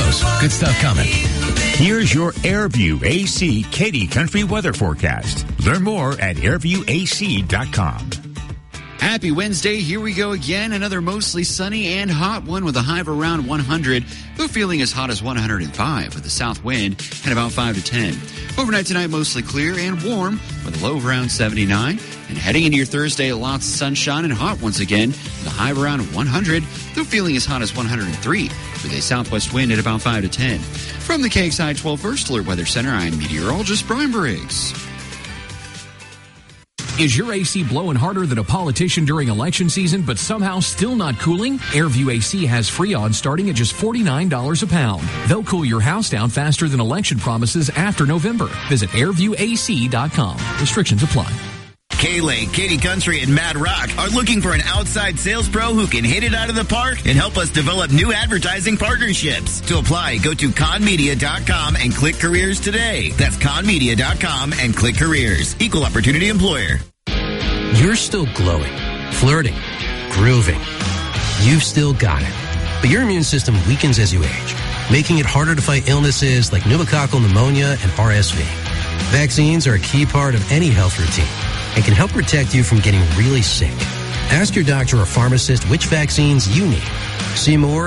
those. Good stuff coming. Here's your Airview AC Katy Country weather forecast. Learn more at airviewac.com. Happy Wednesday. Here we go again. Another mostly sunny and hot one with a high of around 100. The feeling as hot as 105 with a south wind at about 5 to 10. Overnight tonight, mostly clear and warm with a low of around 79. And heading into your Thursday, lots of sunshine and hot once again with a high of around 100. The feeling as hot as 103 with a southwest wind at about 5 to 10. From the KXI 12 First Alert Weather Center, I'm meteorologist Brian Briggs. Is your AC blowing harder than a politician during election season, but somehow still not cooling? Airview AC has Freon starting at just $49 a pound. They'll cool your house down faster than election promises after November. Visit airviewac.com. Restrictions apply. K-Lake, Katy Country, and Mad Rock are looking for an outside sales pro who can hit it out of the park and help us develop new advertising partnerships. To apply, go to conmedia.com and click careers today. That's conmedia.com and click careers. Equal opportunity employer. You're still glowing, flirting, grooving. You've still got it. But your immune system weakens as you age, making it harder to fight illnesses like pneumococcal pneumonia and RSV. Vaccines are a key part of any health routine and can help protect you from getting really sick. Ask your doctor or pharmacist which vaccines you need. See more